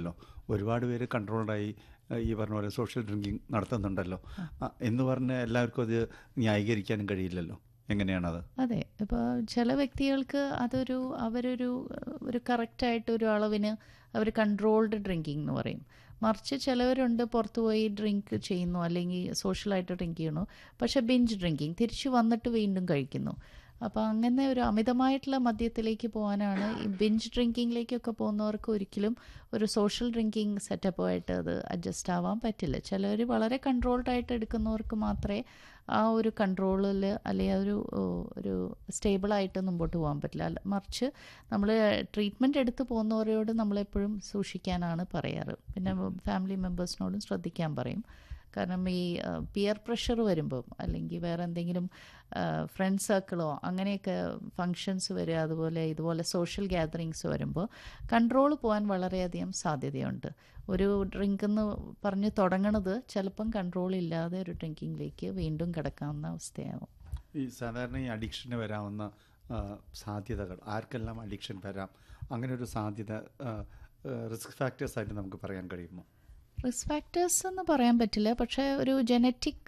കഴിയില്ലല്ലോ. ഒരുപാട് പേര് കൺട്രോൾഡായി ഈ പറഞ്ഞ പോലെ സോഷ്യൽ ഡ്രിങ്കിങ് നടത്തുന്നുണ്ടല്ലോ. എന്ന് പറഞ്ഞ് എല്ലാവർക്കും അത് ന്യായീകരിക്കാനും കഴിയില്ലല്ലോ. എങ്ങനെയാണത്? അതെ. ഇപ്പോൾ ചില വ്യക്തികൾക്ക് അവരൊരു ഒരു കറക്റ്റായിട്ടൊരു അളവിന് അവർ കൺട്രോൾഡ് ഡ്രിങ്കിങ് എന്ന് പറയും. മറിച്ച് ചിലവരുണ്ട് പുറത്ത് പോയി ഡ്രിങ്ക് ചെയ്യുന്നു, അല്ലെങ്കിൽ സോഷ്യലായിട്ട് ഡ്രിങ്ക് ചെയ്യണു. പക്ഷേ ബിഞ്ച് ഡ്രിങ്കിങ് തിരിച്ചു വന്നിട്ട് വീണ്ടും കഴിക്കുന്നു. അപ്പോൾ അങ്ങനെ ഒരു അമിതമായിട്ടുള്ള മദ്യത്തിലേക്ക് പോകാനാണ് ഈ ബിഞ്ച് ഡ്രിങ്കിങ്ങിലേക്കൊക്കെ പോകുന്നവർക്ക് ഒരിക്കലും ഒരു സോഷ്യൽ ഡ്രിങ്കിങ് സെറ്റപ്പുമായിട്ട് അത് അഡ്ജസ്റ്റ് ആവാൻ പറ്റില്ല. ചിലർ വളരെ കൺട്രോൾഡായിട്ട് എടുക്കുന്നവർക്ക് മാത്രമേ ആ ഒരു കൺട്രോളിൽ അല്ലെങ്കിൽ ഒരു സ്റ്റേബിളായിട്ട് മുമ്പോട്ട് പോകാൻ പറ്റില്ല. മറിച്ച് നമ്മൾ ട്രീറ്റ്മെൻറ്റ് എടുത്ത് പോകുന്നവരോട് നമ്മളെപ്പോഴും സൂക്ഷിക്കാനാണ് പറയാറ്. പിന്നെ ഫാമിലി മെമ്പേഴ്സിനോടും ശ്രദ്ധിക്കാൻ പറയും. കാരണം ഈ പിയർ പ്രഷർ വരുമ്പം, അല്ലെങ്കിൽ വേറെ എന്തെങ്കിലും ഫ്രണ്ട് സർക്കിളോ അങ്ങനെയൊക്കെ ഫങ്ഷൻസ് വരിക, ഇതുപോലെ സോഷ്യൽ ഗ്യാതറിങ്സ് വരുമ്പോൾ കൺട്രോൾ പോകാൻ വളരെയധികം സാധ്യതയുണ്ട്. ഒരു ഡ്രിങ്ക് എന്ന് പറഞ്ഞ് തുടങ്ങണത് ചിലപ്പം കൺട്രോൾ ഇല്ലാതെ ഒരു ഡ്രിങ്കിങ്ങിലേക്ക് വീണ്ടും കിടക്കാവുന്ന അവസ്ഥയാവും. ഈ സാധാരണ ഈ അഡിക്ഷന് വരാവുന്ന സാധ്യതകൾ, ആർക്കെല്ലാം അഡിക്ഷൻ വരാം, അങ്ങനെ ഒരു സാധ്യത റിസ്ക് ഫാക്ടേഴ്സായിട്ട് നമുക്ക് പറയാൻ കഴിയുമോ? റിസ്ക് ഫാക്ടേഴ്സ് എന്ന് പറയാൻ പറ്റില്ല, പക്ഷേ ഒരു ജനറ്റിക്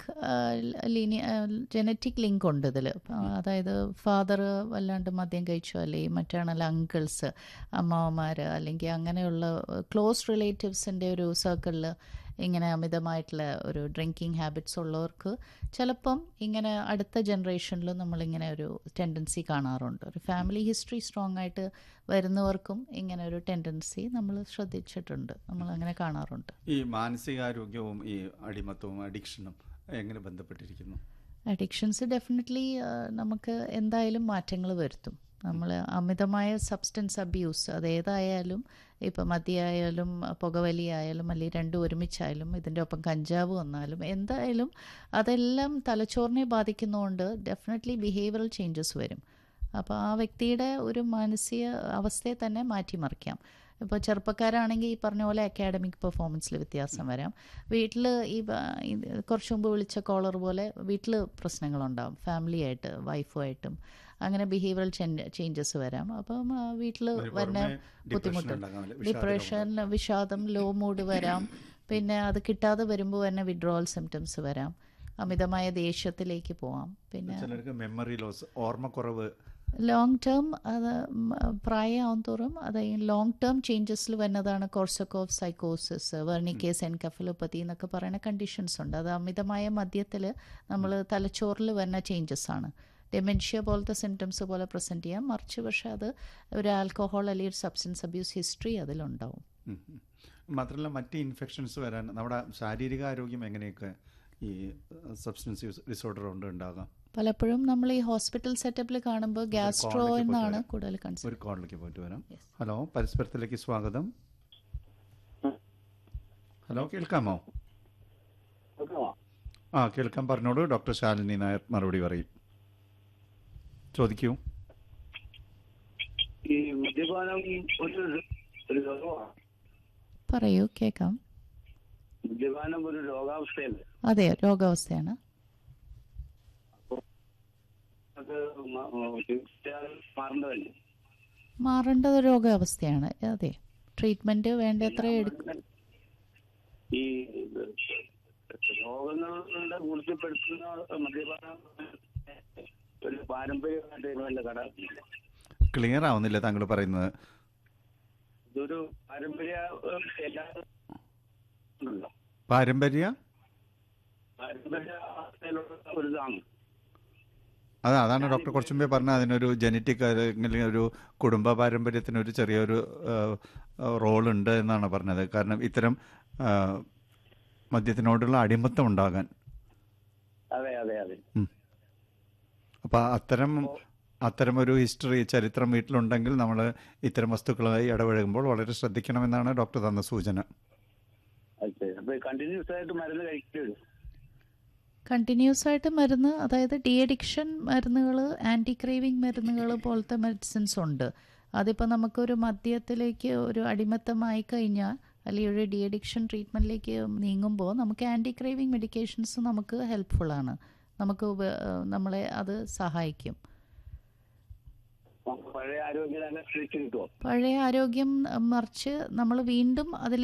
ലിങ്ക് ഉണ്ട് ഇതിൽ. അതായത് ഫാദർ വല്ലാണ്ട് മദ്യം കഴിച്ചോ, അല്ലെങ്കിൽ മറ്റാണല്ല അങ്കിൾസ്, അമ്മാവന്മാർ, അല്ലെങ്കിൽ അങ്ങനെയുള്ള ക്ലോസ് റിലേറ്റീവ്സിൻ്റെ ഒരു സർക്കിളിൽ ഇങ്ങനെ അമിതമായിട്ടുള്ള ഒരു ഡ്രിങ്കിങ് ഹാബിറ്റ്സ് ഉള്ളവർക്ക് ചിലപ്പം ഇങ്ങനെ അടുത്ത ജനറേഷനിൽ നമ്മളിങ്ങനെ ഒരു ടെൻഡൻസി കാണാറുണ്ട്. ഒരു ഫാമിലി ഹിസ്റ്ററി സ്ട്രോങ് ആയിട്ട് വരുന്നവർക്കും ഇങ്ങനെ ഒരു ടെൻഡൻസി നമ്മൾ ശ്രദ്ധിച്ചിട്ടുണ്ട്, നമ്മൾ അങ്ങനെ കാണാറുണ്ട്. ഈ മാനസികാരോഗ്യവും ഈ അടിമത്തവും അഡിക്ഷനും എങ്ങനെ ബന്ധപ്പെട്ടിരിക്കുന്നു? അഡിക്ഷൻസ് ഡെഫിനറ്റ്ലി നമുക്ക് എന്തായാലും മാറ്റങ്ങൾ വരുത്തും. നമ്മൾ അമിതമായ സബ്സ്റ്റൻസ് അബ്യൂസ് അതേതായാലും, ഇപ്പം മദ്യമായാലും പുകവലിയായാലും അല്ലെങ്കിൽ രണ്ടും ഒരുമിച്ചായാലും ഇതിൻ്റെ ഒപ്പം കഞ്ചാവ് വന്നാലും എന്തായാലും അതെല്ലാം തലച്ചോറിനെ ബാധിക്കുന്നതുകൊണ്ട് ഡെഫിനറ്റ്ലി ബിഹേവിയറൽ ചേഞ്ചസ് വരും. അപ്പോൾ ആ വ്യക്തിയുടെ ഒരു മാനസിക അവസ്ഥയെ തന്നെ മാറ്റിമറിക്കാം. ഇപ്പോൾ ചെറുപ്പക്കാരാണെങ്കിൽ ഈ പറഞ്ഞ പോലെ അക്കാഡമിക് പെർഫോമൻസിൽ വ്യത്യാസം വരാം. വീട്ടിൽ കുറച്ച് മുമ്പ് വിളിച്ച കോളർ പോലെ വീട്ടിൽ പ്രശ്നങ്ങളുണ്ടാകും, ഫാമിലിയായിട്ട് വൈഫുമായിട്ടും അങ്ങനെ ബിഹേവിയറൽ ചേഞ്ചസ് വരാം. അപ്പം വീട്ടിൽ വരുന്ന ബുദ്ധിമുട്ട്, ഡിപ്രഷൻ, വിഷാദം, ലോ മൂഡ് വരാം. പിന്നെ അത് കിട്ടാതെ വരുമ്പോൾ തന്നെ വിഡ്രോവൽ സിംറ്റംസ് വരാം. അമിതമായ ദേഷ്യത്തിലേക്ക് പോവാം. പിന്നെ മെമ്മറി ലോസ്, ഓർമ്മക്കുറവ്, ലോങ് ടേം അത് പ്രായമാവും തോറും അത് ലോങ് ടേം ചേഞ്ചസിൽ വരുന്നതാണ് കോർസക്കോഫ് സൈക്കോസിസ്, വെർണിക്കേസ് എൻകഫലോപ്പതി എന്നൊക്കെ പറയുന്ന കണ്ടീഷൻസ് ഉണ്ട്. അത് അമിതമായ മദ്യത്തിൽ നമ്മൾ തലച്ചോറിൽ വരുന്ന ചേഞ്ചസ് ആണ്. ഡെമെൻഷ്യ പോലത്തെ സിംറ്റംസ് പോലെ പ്രസൻറ്റ് ചെയ്യാം. മറിച്ച് പക്ഷേ അത് ഒരു ആൽക്കഹോൾ അല്ലെങ്കിൽ ഒരു സബ്സ്റ്റൻസ് അബ്യൂസ് ഹിസ്റ്ററി അതിലുണ്ടാവും. മാത്രമല്ല മറ്റ് ഇൻഫെക്ഷൻസ് വരാൻ നമ്മുടെ ശാരീരിക ആരോഗ്യം എങ്ങനെയൊക്കെ ഈ സബ്സ്റ്റൻസ് യൂസ് ഡിസോർഡർ കൊണ്ട് ഉണ്ടാകാം? പലപ്പോഴും നമ്മൾ ഈ ഹോസ്പിറ്റൽ സെറ്റപ്പിൽ കാണുമ്പോൾ ഗ്യാസ്ട്രോ എന്നാണ് കൂടുതൽ കൺസേൺ. ഒരു കോളിലേക്ക് പോയിട്ട് വരാം. ഹലോ, പരസ്പരത്തിലേക്ക് സ്വാഗതം. ഹലോ, കേൾക്കാമോ? കേൾക്കാം, പറഞ്ഞോളൂ. ഡോക്ടർ ശാലിനി നായർ മറുപടി പറയും. ചോദിക്കൂ. ഈ മദ്യപാനം ഒരു രോഗമാണ്. പറയൂ, കേൾക്കാം. മദ്യപാനം ഒരു രോഗാവസ്ഥയല്ലേ? അതെ, രോഗാവസ്ഥയാണ്. മാറേണ്ടത് രോഗാവസ്ഥയാണ്. അതെ, ട്രീറ്റ്മെന്റ് വേണ്ടത്ര ഈ രോഗങ്ങളുടെ കൂടുതൽപ്പെടുത്തുന്ന മദ്യപാനം ഒരു പാരമ്പര്യമായിട്ട് കട ക്ലിയർ ആവുന്നില്ല താങ്കൾ പറയുന്നത്. ഇതൊരു പാരമ്പര്യ ഒരു ഇതാണ്. അതാണ് ഡോക്ടർ കുറച്ചു മുമ്പേ പറഞ്ഞ അതിനൊരു ജനറ്റിക് അല്ലെങ്കിൽ ഒരു കുടുംബ പാരമ്പര്യത്തിന് ഒരു ചെറിയൊരു റോളുണ്ട് എന്നാണ് പറഞ്ഞത്. കാരണം ഇത്തരം മദ്യത്തിനോടുള്ള അടിമത്തം ഉണ്ടാകാൻ. അതെ അതെ അതെ. അപ്പൊ അത്തരം ഒരു ഹിസ്റ്ററി, ചരിത്രം വീട്ടിലുണ്ടെങ്കിൽ നമ്മൾ ഇത്തരം വസ്തുക്കളുമായി ഇടപഴകുമ്പോൾ വളരെ ശ്രദ്ധിക്കണമെന്നാണ് ഡോക്ടർ തന്ന സൂചന. കണ്ടിന്യൂസ് ആയിട്ട് മരുന്ന്, അതായത് ഡി അഡിക്ഷൻ മരുന്നുകൾ, ആൻറ്റി ക്രേവിങ് മരുന്നുകൾ പോലത്തെ മെഡിസിൻസ് ഉണ്ട്. അതിപ്പോൾ നമുക്കൊരു മദ്യത്തിലേക്ക് ഒരു അടിമത്തമായി കഴിഞ്ഞാൽ അല്ലെങ്കിൽ ഒരു ഡി അഡിക്ഷൻ ട്രീറ്റ്മെൻറ്റിലേക്ക് നീങ്ങുമ്പോൾ നമുക്ക് ആൻറ്റി ക്രേവിങ് മെഡിക്കേഷൻസ് നമുക്ക് ഹെൽപ്ഫുള്ളാണ്. നമ്മളെ അത് സഹായിക്കും. പഴയ ആരോഗ്യം പഴയ ആരോഗ്യം മറിച്ച് നമ്മൾ വീണ്ടും അതിൽ